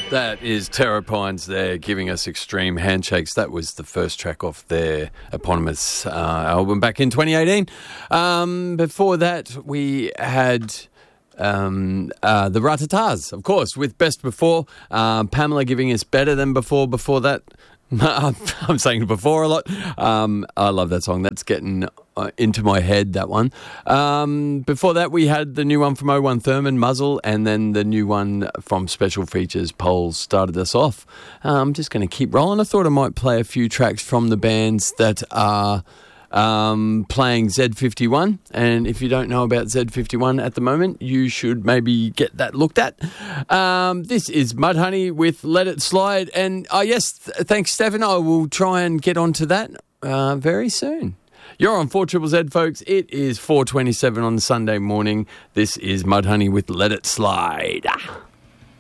That is Terra Pines there giving us Extreme Handshakes. That was the first track off their eponymous album back in 2018. Before that, we had the Ratatas, of course, with Best Before. Pamela giving us Better Than Before. Before that, I'm saying before a lot. I love that song. That's getting into my head, that one. Before that, we had the new one from 01 Thurman, Muzzle, and then the new one from Special Features, Poles, started us off. I'm just going to keep rolling. I thought I might play a few tracks from the bands that are playing Z51, and if you don't know about Z51 at the moment, you should maybe get that looked at. This is Mudhoney with Let It Slide, and yes, thanks Stefan, I will try and get onto that very soon. You're on 4ZZZ, folks. It is 4:27 on Sunday morning. This is Mudhoney with Let It Slide.